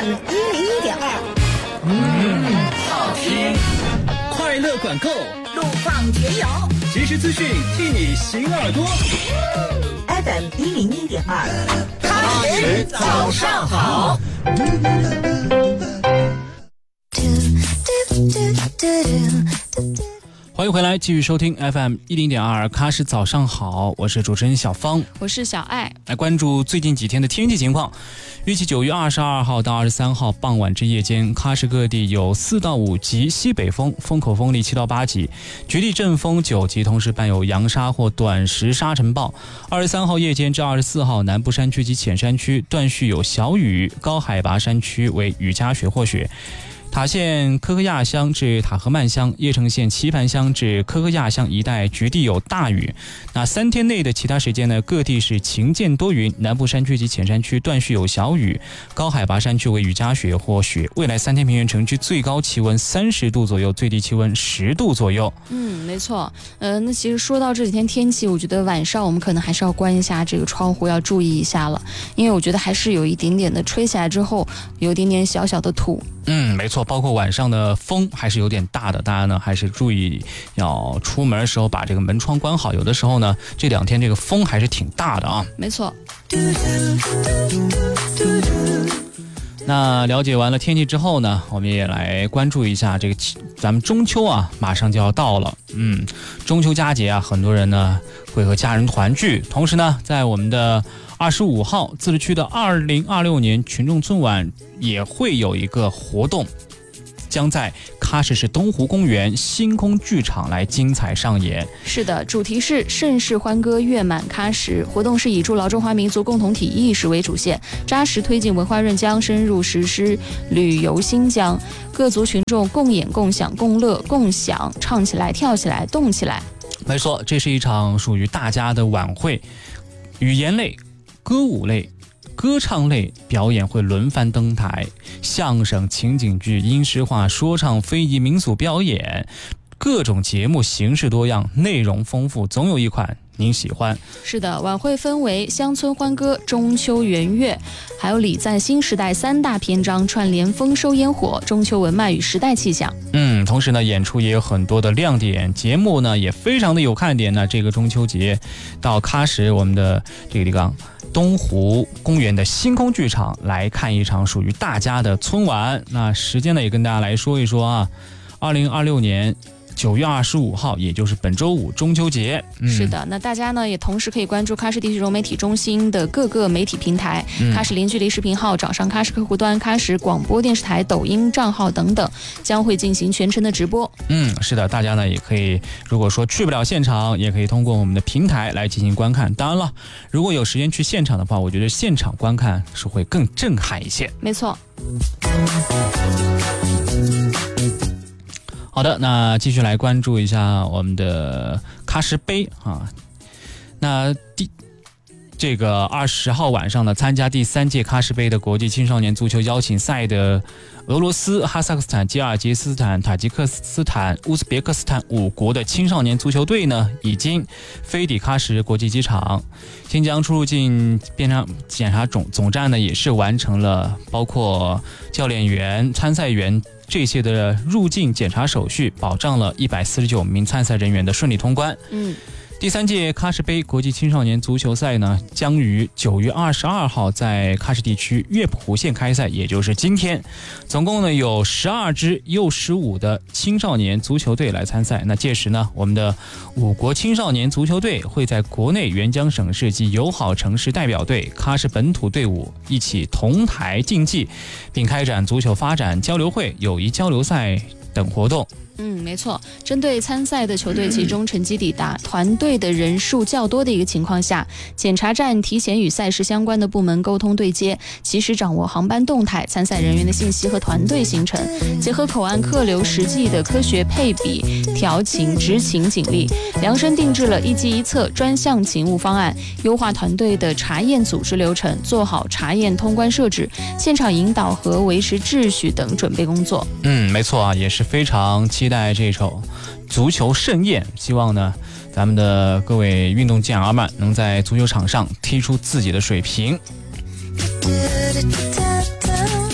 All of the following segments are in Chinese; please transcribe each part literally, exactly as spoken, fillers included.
M 一零一点二， 嗯，好听。快乐管够， 路况全有， 即时资讯替你醒耳朵。 F M 一零一点二， 开始早上好。欢迎回来，继续收听 F M 一零点二喀什早上好，我是主持人小芳， 我是小爱。 来关注最近几天的天气情况。预计九月二十二号到二十三号傍晚至夜间，喀什各地有四到五级西北风，风口风力七到八级，局地阵风九级，同时伴有扬沙或短时沙尘暴。二十三号夜间至二十四号，南部山区及浅山区断续有小雨，高海拔山区为雨夹雪或雪。塔县科克亚乡至塔河曼乡、叶城县棋盘乡至科克亚乡一带局地有大雨。那三天内的其他时间呢，各地是晴间多云，南部山区及浅山区断续有小雨，高海拔山区为雨夹雪或雪。未来三天平原城区最高气温三十度左右，最低气温十度左右。 嗯，没错。呃，那其实说到这几天天气，我觉得晚上我们可能还是要关一下这个窗户，要注意一下了，因为我觉得还是有一点点的吹起来之后，有一点点小小的土。 嗯，没错，包括晚上的风还是有点大的，大家呢还是注意要出门的时候把这个门窗关好。有的时候呢，这两天这个风还是挺大的啊。 没错。 那了解完了天气之后呢，我们也来关注一下这个咱们中秋啊，马上就要到了。嗯，中秋佳节啊，很多人呢会和家人团聚，同时呢，在我们的二十五号自治区的二零二六年群众春晚也会有一个活动，将在喀什市东湖公园星空剧场来精彩上演。 是的，主题是盛世欢歌月满喀什，活动是以筑牢中华民族共同体意识为主线，扎实推进文化润疆，深入实施旅游新疆，各族群众共演共享共乐共享，唱起来跳起来动起来。 没错，这是一场属于大家的晚会，语言类、歌舞类、歌唱类表演会轮番登台，相声、情景剧、音诗话、说唱、非遗、民俗表演，各种节目形式多样，内容丰富，总有一款您喜欢。 是的，晚会分为乡村欢歌、中秋圆月，还有礼赞新时代三大篇章，串联丰收烟火、中秋文脉与时代气象。 嗯，同时呢，演出也有很多的亮点，节目呢也非常的有看点呢。这个中秋节到喀什我们的这个地方东湖公园的星空剧场来看一场属于大家的春晚。那时间呢也跟大家来说一说啊，二零二六年九月二十五号，也就是本周五中秋节。嗯、 是的，那大家呢也同时可以关注喀什地区融媒体中心的各个媒体平台，嗯、喀什零距离视频号、找上喀什客户端、喀什广播电视台抖音账号等等，将会进行全程的直播。 嗯，是的，大家呢也可以，如果说去不了现场，也可以通过我们的平台来进行观看。当然了，如果有时间去现场的话，我觉得现场观看是会更震撼一些。 没错。 好的，那继续来关注一下我们的喀什杯啊。那第这个二十号晚上呢，参加第三届喀什杯的国际青少年足球邀请赛的俄罗斯、哈萨克斯坦、吉尔吉斯斯坦、塔吉克斯坦、乌兹别克斯坦五国的青少年足球队呢，已经飞抵喀什国际机场。新疆出入境边防检查总总站呢，也是完成了包括教练员、参赛员这些的入境检查手续，保障了一百四十九名参赛人员的顺利通关。 嗯。 第三届喀什杯国际青少年足球赛呢，将于九月二十二号在喀什地区月浦湖县开赛，也就是今天。总共呢有十二支 U 十五 的青少年足球队来参赛。那届时呢，我们的五国青少年足球队会在国内援疆省市及友好城市代表队、喀什本土队伍一起同台竞技，并开展足球发展交流会、友谊交流赛等活动。 嗯，没错。针对参赛的球队集中成绩抵达团队的人数较多的一个情况下，检查站提前与赛事相关的部门沟通对接，及时掌握航班动态、参赛人员的信息和团队行程，结合口岸客流实际的科学配比、调勤、执勤警力，量身定制了一机一策专项勤务方案，优化团队的查验组织流程，做好查验通关设置、现场引导和维持秩序等准备工作。 嗯，没错啊，也是非常期待这场足球盛宴，希望呢咱们的各位运动健儿们能在足球场上踢出自己的水平。好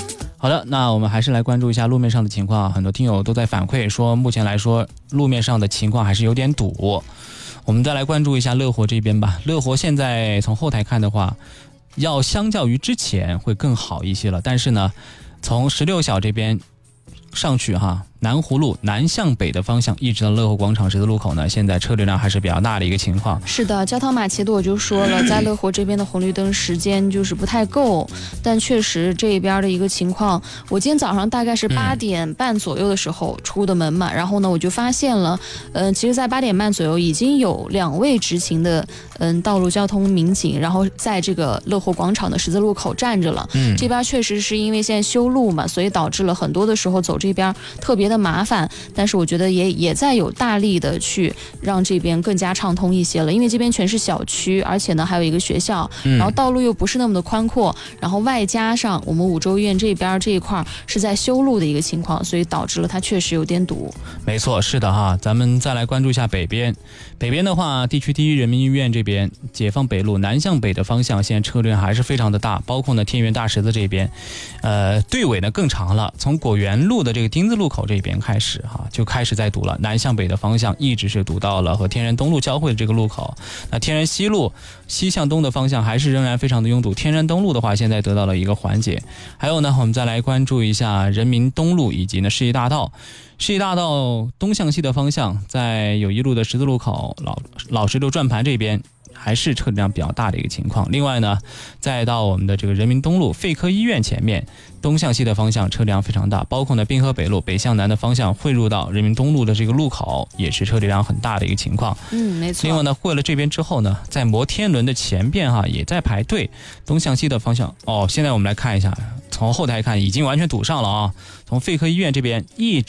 好的，那我们还是来关注一下路面上的情况。很多听友都在反馈说，目前来说路面上的情况还是有点堵。我们再来关注一下乐活这边吧。乐活现在从后台看的话，要相较于之前会更好一些了，但是呢，从十六小这边上去哈，南湖路南向北的方向一直到乐活广场十字路口呢，现在车流量还是比较大的一个情况。 是的，焦糖玛奇朵我就说了，在乐活这边的红绿灯时间就是不太够，但确实这边的一个情况，我今天早上大概是八点半左右的时候出的门嘛，嗯、然后呢我就发现了，嗯、呃，其实在八点半左右已经有两位执勤的嗯道路交通民警，然后在这个乐活广场的十字路口站着了。嗯，这边确实是因为现在修路嘛，所以导致了很多的时候走这边特别的麻烦，但是我觉得也也在有大力的去让这边更加畅通一些了，因为这边全是小区，而且呢还有一个学校，然后道路又不是那么的宽阔，然后外加上我们五洲医院这边这一块是在修路的一个情况，所以导致了它确实有点堵。 没错，是的哈。咱们再来关注一下北边，北边的话，地区第一人民医院这边解放北路南向北的方向，现在车流量还是非常的大，包括呢天元大十字这边，呃，队尾呢更长了，从果园路的这个丁字路口这边开始哈，就开始在堵了。南向北的方向一直是堵到了和天然东路交汇的这个路口。那天然西路西向东的方向还是仍然非常的拥堵。天然东路的话，现在得到了一个缓解。还有呢，我们再来关注一下人民东路以及呢世纪大道。世纪大道东向西的方向，在友谊路的十字路口老老石榴转盘这边，还是车辆比较大的一个情况。另外呢，再到我们的这个人民东路肺科医院前面，东向西的方向车辆非常大，包括呢滨河北路北向南的方向汇入到人民东路的这个路口，也是车流量很大的一个情况。 嗯，没错。 另外呢，过了这边之后呢，在摩天轮的前边哈也在排队，东向西的方向哦。现在我们来看一下，从后台看已经完全堵上了啊，从肺科医院这边一直